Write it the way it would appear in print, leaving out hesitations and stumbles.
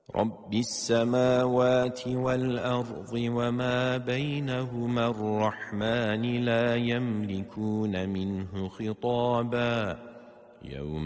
رب السماوات والأرض وما بينهما الرحمن لا يملكون منه خطابا يوم